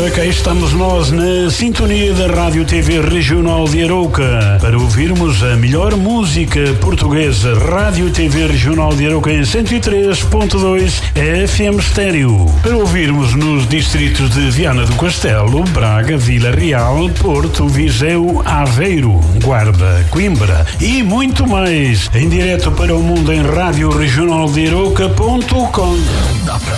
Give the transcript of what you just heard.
ora cá estamos nós na sintonia da Rádio TV Regional de Arouca para ouvirmos a melhor música portuguesa. Rádio TV Regional de Arouca em 103.2 FM Estéreo. Para ouvirmos nos distritos de Viana do Castelo, Braga, Vila Real, Porto, Viseu, Aveiro, Guarda, Coimbra e muito mais. Em direto para o mundo em radioregionaldearouca.com.